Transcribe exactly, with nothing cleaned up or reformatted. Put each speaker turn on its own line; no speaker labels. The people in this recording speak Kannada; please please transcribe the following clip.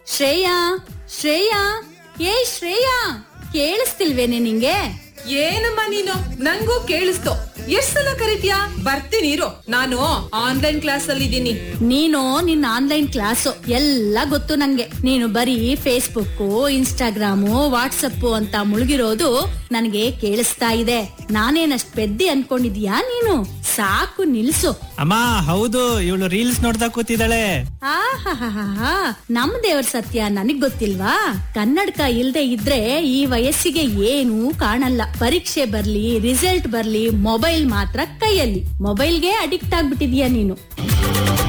ಶ್ರೇಯಾ ಶ್ರೇಯಾ ಏ ಶ್ರೇಯಾ, ಕೇಳಿಸ್ತಿಲ್ವೇನೆ ನಿಂಗೆ?
ಏನಮ್ಮ ನೀನು, ನಂಗೂ ಕೇಳಿಸ್ತು. ಎಷ್ಟ್ ಸಲ ಕರಿತೀಯಾ? ಬರ್ತೀನಿ ಇರು, ನಾನು ಆನ್ಲೈನ್ ಕ್ಲಾಸ್ ಅಲ್ಲಿ ಇದ್ದೀನಿ.
ನೀನು ನಿನ್ನ ಆನ್ಲೈನ್ ಕ್ಲಾಸು ಎಲ್ಲ ಗೊತ್ತು ನಂಗೆ. ನೀನು ಬರೀ ಫೇಸ್ಬುಕ್, ಇನ್ಸ್ಟಾಗ್ರಾಮು, ವಾಟ್ಸಪ್ ಅಂತ ಮುಳುಗಿರೋದು ನನಗೆ ಕೇಳಿಸ್ತಾ ಇದೆ. ನಾನೇನಷ್ಟ್ ಪೆದ್ದಿ ಅನ್ಕೊಂಡಿದ್ಯಾ ನೀನು? ಸಾಕು ನಿಲ್ಸು.
ಅಮ್ಮ ಹೌದು, ಇವಳು ರೀಲ್ಸ್ ನೋಡ್ತಾ ಕೂತಿದ್ದಾಳೆ.
ಆಹಾ, ನಮ್ ದೇವ್ರ ಸತ್ಯ ನನಗ್ ಗೊತ್ತಿಲ್ವಾ? ಕನ್ನಡಕ ಇಲ್ದೆ ಇದ್ರೆ ಈ ವಯಸ್ಸಿಗೆ ಏನೂ ಕಾಣಲ್ಲ. ಪರೀಕ್ಷೆ ಬರ್ಲಿ, ರಿಸಲ್ಟ್ ಬರ್ಲಿ, ಮೊಬೈಲ್ ಮಾತ್ರ ಕೈಯಲ್ಲಿ. ಮೊಬೈಲ್ಗೆ ಅಡಿಕ್ಟ್ ಆಗ್ಬಿಟ್ಟಿದ್ಯಾ ನೀನು.